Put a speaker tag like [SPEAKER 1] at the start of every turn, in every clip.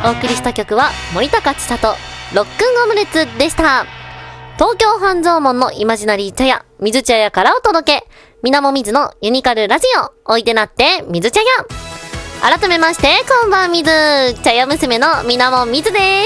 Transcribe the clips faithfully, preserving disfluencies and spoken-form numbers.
[SPEAKER 1] お送りした曲は森高千里ロックンオムレツでした。東京半蔵門のイマジナリー茶屋水茶屋からお届け、みなもみずのユニカルラジオ、おいでなって水茶屋。改めましてこんばんみず、茶屋娘のみなもみずです。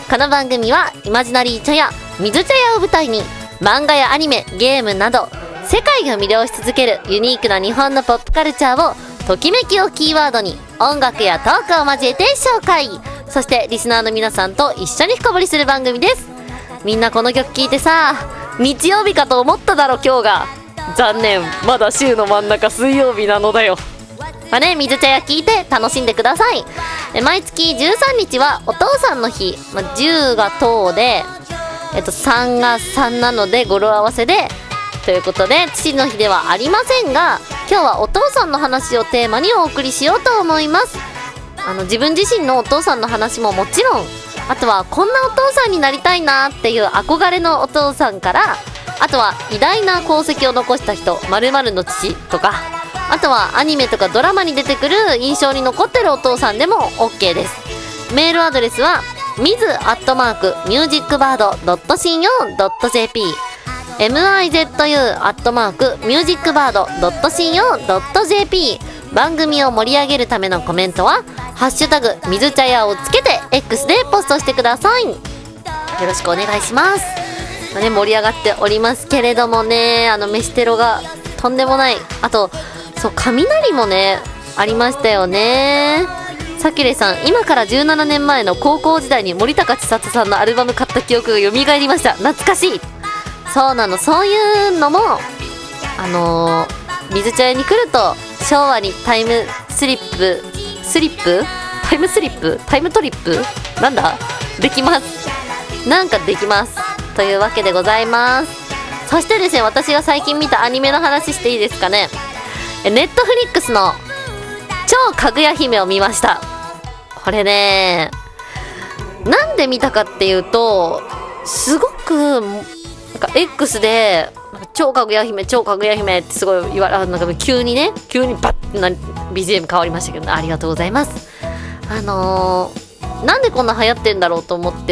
[SPEAKER 1] この番組はイマジナリー茶屋水茶屋を舞台に、漫画やアニメ、ゲームなど世界を魅了し続けるユニークな日本のポップカルチャーをときめきをキーワードに音楽やトークを交えて紹介、そしてリスナーの皆さんと一緒に深掘りする番組です。みんなこの曲聴いてさ、日曜日かと思っただろ今日が。残念、まだ週の真ん中水曜日なのだよ。まあね、水茶屋聴いて楽しんでください。え毎月じゅうさんにちはお父さんの日、まあ、じゅうがとうで、えっと、さんがさんなので語呂合わせでということで父の日ではありませんが、今日はお父さんの話をテーマにお送りしようと思います。あの自分自身のお父さんの話ももちろん、あとはこんなお父さんになりたいなっていう憧れのお父さんから、あとは偉大な功績を残した人〇〇の父とか、あとはアニメとかドラマに出てくる印象に残ってるお父さんでも OK です。メールアドレスはミズアットマークミュージックバードドットシーオードットジェーピー、 ミズ アットマークミュージックバードドットシーオードットジェーピー。 番組を盛り上げるためのコメントはハッシュタグ水茶屋をつけて X でポストしてください。よろしくお願いします。まあね、盛り上がっておりますけれどもね、あの飯テロがとんでもない、あとそう雷もねありましたよね。さきれいさん、今からじゅうななねんまえの高校時代に森高千里さんのアルバム買った記憶が蘇りました。懐かしい。そうなの、そういうのもあのー、水茶屋に来ると昭和にタイムスリップスリップタイムスリップタイムトリップなんだできます。なんかできますというわけでございます。そしてですね、私が最近見たアニメの話していいですかね。ネットフリックスの超かぐや姫を見ました。これね、なんで見たかっていうと、すごくなんか X で超かぐや姫超かぐや姫ってすごい言われ、なんか急にね急にバッてな ビージーエム 変わりましたけど、ね、ありがとうございます。あのー、なんでこんな流行ってんだろうと思って